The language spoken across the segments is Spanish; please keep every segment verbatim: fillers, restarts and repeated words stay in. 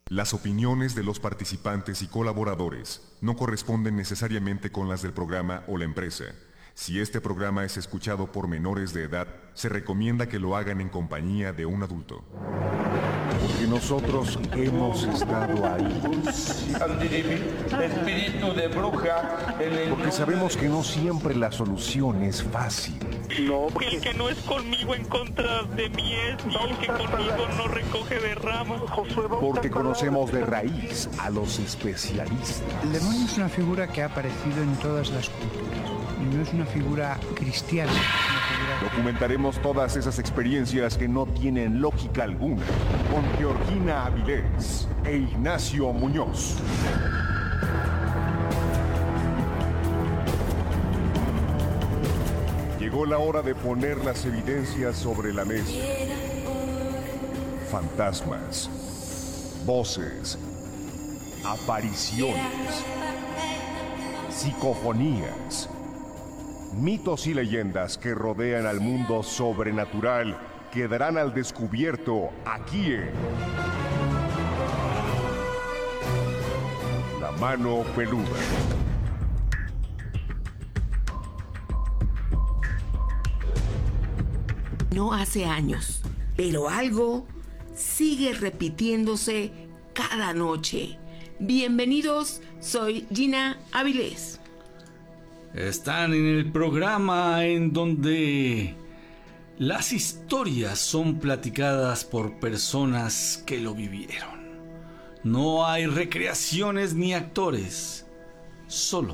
Las opiniones de los participantes y colaboradores no corresponden necesariamente con las del programa o la empresa. Si este programa es escuchado por menores de edad, se recomienda que lo hagan en compañía de un adulto. Porque nosotros hemos estado ahí. Espíritu de bruja. Porque sabemos que no siempre la solución es fácil. No, el que no es conmigo en contra de mí es, y el que conmigo no recoge de ramas. Porque conocemos de raíz a los especialistas. El demonio es una figura que ha aparecido en todas las culturas. Y no es una figura cristiana. Es una figura... Documentaremos todas esas experiencias que no tienen lógica alguna con Georgina Avilés e Ignacio Muñoz. Llegó la hora de poner las evidencias sobre la mesa. Fantasmas, voces, apariciones, psicofonías, mitos y leyendas que rodean al mundo sobrenatural quedarán al descubierto aquí en La Mano Peluda. No hace años, pero algo sigue repitiéndose cada noche. Bienvenidos, soy Gina Avilés. Están en el programa en donde las historias son platicadas por personas que lo vivieron. No hay recreaciones ni actores, solo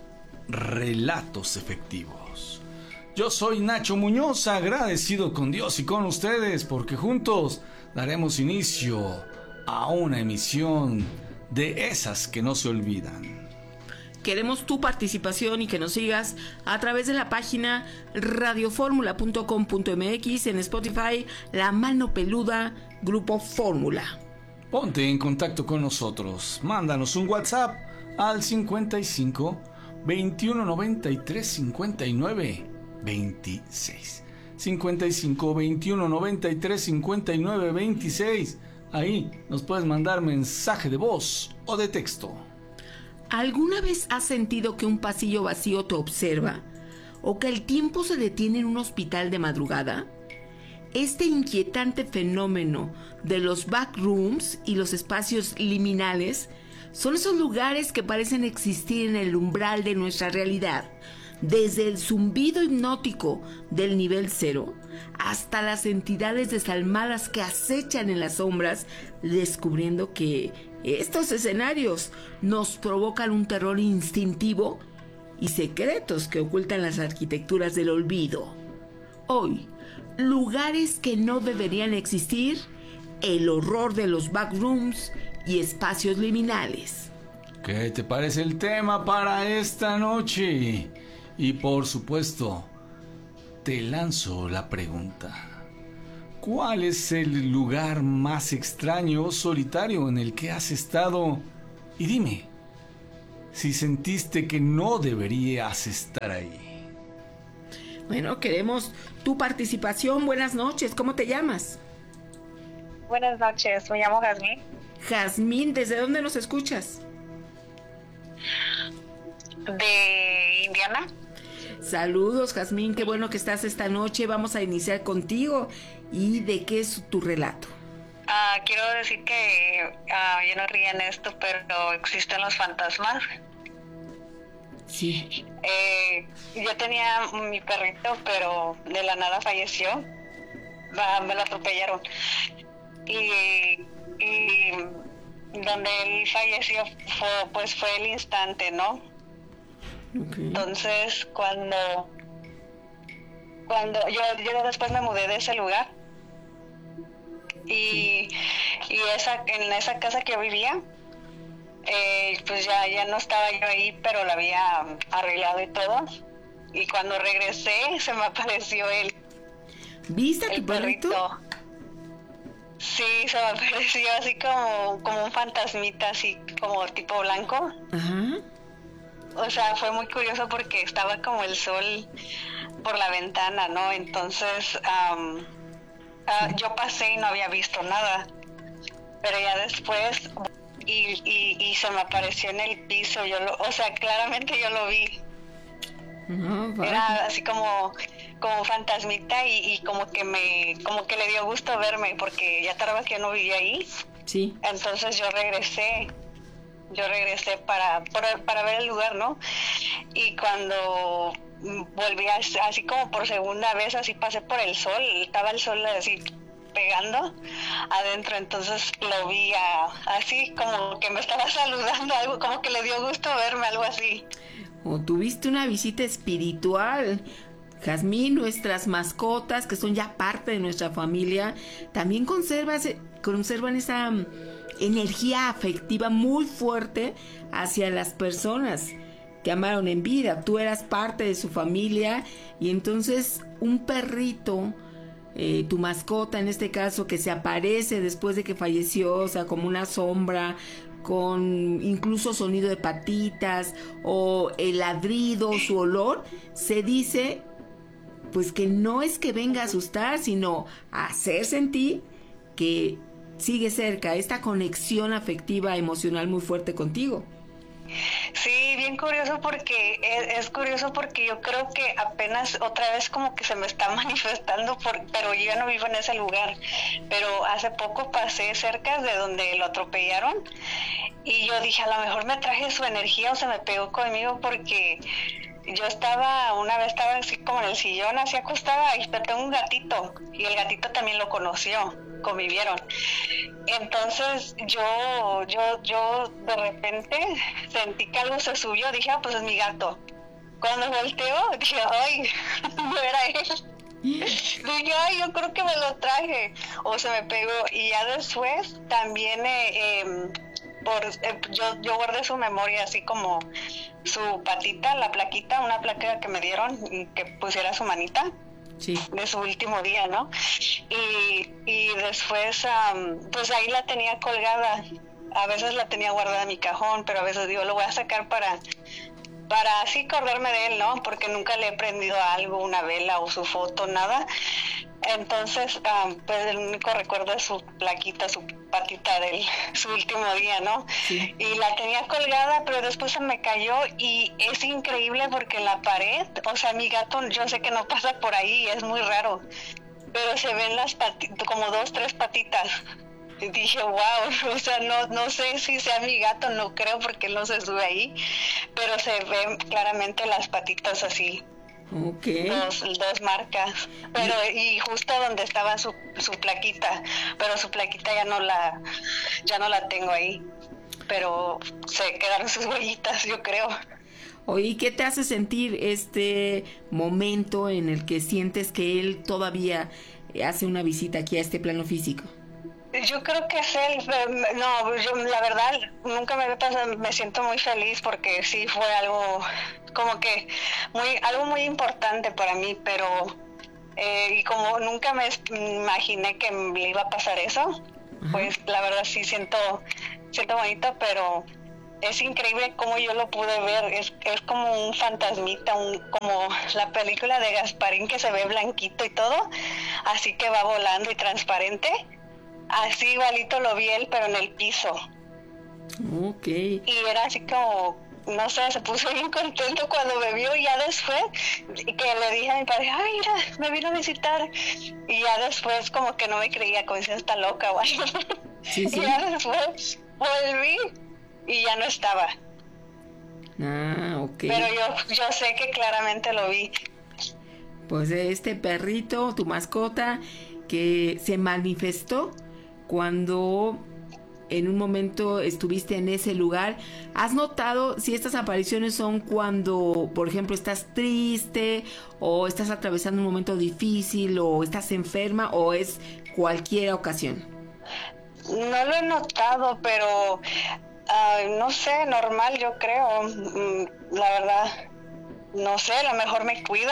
relatos efectivos. Yo soy Nacho Muñoz, agradecido con Dios y con ustedes porque juntos daremos inicio a una emisión de esas que no se olvidan. Queremos tu participación y que nos sigas a través de la página radioformula punto com punto m x, en Spotify, La Mano Peluda, Grupo Fórmula. Ponte en contacto con nosotros, mándanos un WhatsApp al cincuenta y cinco, veintiuno noventa y tres, cincuenta y nueve, veintiséis. cincuenta y cinco, veintiuno noventa y tres, cincuenta y nueve, veintiséis. Ahí nos puedes mandar mensaje de voz o de texto. ¿Alguna vez has sentido que un pasillo vacío te observa? ¿O que el tiempo se detiene en un hospital de madrugada? Este inquietante fenómeno de los backrooms y los espacios liminales son esos lugares que parecen existir en el umbral de nuestra realidad, desde el zumbido hipnótico del nivel cero hasta las entidades desalmadas que acechan en las sombras, descubriendo que estos escenarios nos provocan un terror instintivo y secretos que ocultan las arquitecturas del olvido. Hoy, lugares que no deberían existir, el horror de los backrooms y espacios liminales. ¿Qué te parece el tema para esta noche? Y por supuesto, te lanzo la pregunta. ¿Cuál es el lugar más extraño o solitario en el que has estado? Y dime, si sentiste que no deberías estar ahí. Bueno, queremos tu participación. Buenas noches, ¿cómo te llamas? Buenas noches, me llamo Jazmín. Jazmín, ¿desde dónde nos escuchas? De Indiana. Saludos, Jazmín, qué bueno que estás esta noche. Vamos a iniciar contigo. ¿Y de qué es tu relato? Uh, quiero decir que uh, yo no creía en esto, pero existen los fantasmas. Sí. Eh, yo tenía mi perrito, pero de la nada falleció. Uh, me lo atropellaron. Y, y donde él falleció fue, pues fue el instante, ¿no? Okay. Entonces cuando cuando yo, yo después me mudé de ese lugar y, y esa en esa casa que yo vivía eh, pues ya, ya no estaba yo ahí, pero la había arreglado y todo, y cuando regresé se me apareció él. ¿Viste a tu el perrito? perrito. Sí, se me apareció así como, como un fantasmita, así como tipo blanco. Ajá. O sea, fue muy curioso porque estaba como el sol por la ventana, ¿no? Entonces, um, uh, yo pasé y no había visto nada. pero ya después y, y, y se me apareció en el piso, yo lo, o sea, claramente yo lo vi. No, vale. Era así como como fantasmita y, y como que me como que le dio gusto verme porque ya tardaba que yo no vivía ahí. Sí. Entonces yo regresé, yo regresé para, para, para ver el lugar, ¿no? Y cuando volví así, así como por segunda vez, así pasé por el sol, estaba el sol así pegando adentro, entonces lo vi a, así como que me estaba saludando, algo como que le dio gusto verme, algo así. O tuviste una visita espiritual. Jazmín, nuestras mascotas, que son ya parte de nuestra familia, también conservas, conservan esa um, energía afectiva muy fuerte hacia las personas que amaron en vida. Tú eras parte de su familia y entonces un perrito, eh, tu mascota en este caso, que se aparece después de que falleció, o sea, como una sombra, con incluso sonido de patitas o el ladrido, su olor, se dice pues que no es que venga a asustar, sino a hacer sentir que sigue cerca, esta conexión afectiva, emocional muy fuerte contigo. Sí, bien curioso porque es, es curioso porque yo creo que apenas otra vez como que se me está manifestando, por, pero yo ya no vivo en ese lugar, pero hace poco pasé cerca de donde lo atropellaron y yo dije, a lo mejor me traje su energía o se me pegó conmigo porque yo estaba, una vez estaba así como en el sillón, así acostada, y tengo un gatito, y el gatito también lo conoció, convivieron. Entonces yo, yo, yo de repente sentí que algo se subió, dije, ah, pues es mi gato. Cuando volteo, dije, ay, no era él. Dije, ay, yo creo que me lo traje, o se me pegó, y ya después también, eh, eh, por, eh, yo, yo guardé su memoria así como su patita, la plaquita, una placa que me dieron y que pusiera su manita. Sí. De su último día, ¿no? Y, y después, um, pues ahí la tenía colgada. A veces la tenía guardada en mi cajón, pero a veces digo, lo voy a sacar para, para así acordarme de él, ¿no? Porque nunca le he prendido algo, una vela o su foto, nada. Entonces, um, pues el único recuerdo es su plaquita, su patita de su último día, ¿no? Sí. Y la tenía colgada, pero después se me cayó y es increíble porque en la pared, o sea, mi gato, yo sé que no pasa por ahí, es muy raro, pero se ven las patitas, como dos, tres patitas. Y dije, wow, o sea, no, no sé si sea mi gato, no creo porque él no se sube ahí, pero se ven claramente las patitas así. Okay. Dos, dos marcas, pero y justo donde estaba su, su plaquita, pero su plaquita ya no la ya no la tengo ahí, pero se quedaron sus huellitas, yo creo. Oye, ¿qué te hace sentir este momento en el que sientes que él todavía hace una visita aquí a este plano físico? Yo creo que es él, no, yo la verdad nunca me había pasado, me siento muy feliz porque sí fue algo como que muy algo muy importante para mí, pero eh, y como nunca me imaginé que le iba a pasar eso, uh-huh. Pues la verdad sí siento siento bonito, pero es increíble cómo yo lo pude ver, es, es como un fantasmita, un, como la película de Gasparín que se ve blanquito y todo, así que va volando y transparente. Así igualito lo vi él, pero en el piso. Ok. Y era así como, no sé, se puso bien contento cuando me vio y ya después, que le dije a mi padre, ay, mira, me vino a visitar. Y ya después como que no me creía, como si está loca o algo. Sí, sí. Y ya después volví y ya no estaba. Ah, ok. Pero yo, yo sé que claramente lo vi. Pues este perrito, tu mascota, que se manifestó cuando en un momento estuviste en ese lugar. ¿Has notado si estas apariciones son cuando, por ejemplo, estás triste o estás atravesando un momento difícil o estás enferma, o es cualquier ocasión? No lo he notado, pero uh, no sé, normal yo creo. La verdad, no sé, a lo mejor me cuida.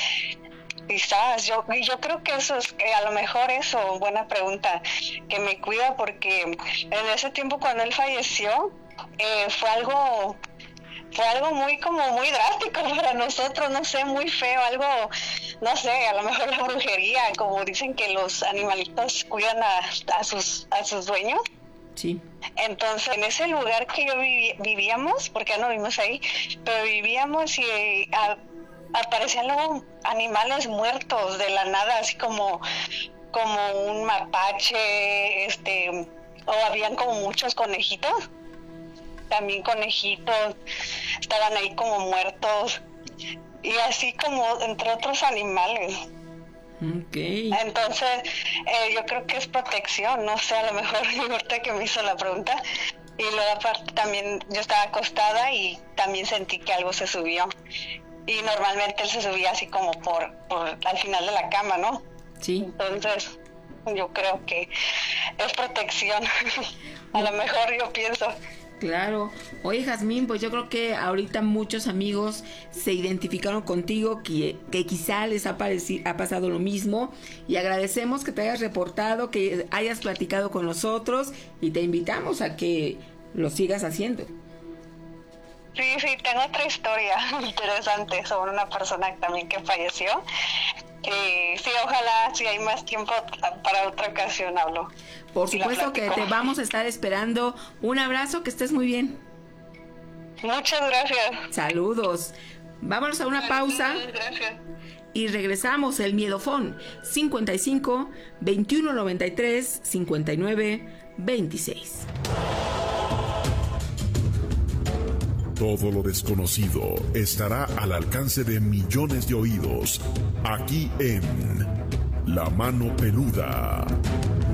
Quizás, yo, yo creo que eso es, que a lo mejor eso, buena pregunta, que me cuida porque en ese tiempo cuando él falleció, eh, fue algo, fue algo muy como muy drástico para nosotros, no sé, muy feo, algo, no sé, a lo mejor la brujería, como dicen que los animalitos cuidan a, a sus, a sus dueños. Sí. Entonces, en ese lugar que yo viví, vivíamos, porque ya no vivimos ahí, pero vivíamos y a, aparecían luego animales muertos de la nada, así como, como un mapache, este, o habían como muchos conejitos, también conejitos, estaban ahí como muertos, y así como entre otros animales. Okay. Entonces, eh, yo creo que es protección, no sé, a lo mejor ahorita que me hizo la pregunta, y luego aparte también yo estaba acostada y también sentí que algo se subió, y normalmente él se subía así como por, por al final de la cama, ¿no? Sí. Entonces, yo creo que es protección, a lo mejor yo pienso. Claro. Oye, Jazmín, pues yo creo que ahorita muchos amigos se identificaron contigo, que, que quizá les ha, parecido, ha pasado lo mismo, y agradecemos que te hayas reportado, que hayas platicado con nosotros, y te invitamos a que lo sigas haciendo. Sí, sí, tengo otra historia interesante sobre una persona también que falleció. Eh, sí, ojalá, si hay más tiempo para otra ocasión hablo. Por supuesto que te vamos a estar esperando. Un abrazo, que estés muy bien. Muchas gracias. Saludos. Vámonos a una pausa. Gracias. Y regresamos. El Miedofón cincuenta y cinco, veintiuno noventa y tres, cincuenta y nueve, veintiséis. Todo lo desconocido estará al alcance de millones de oídos, aquí en La Mano Peluda.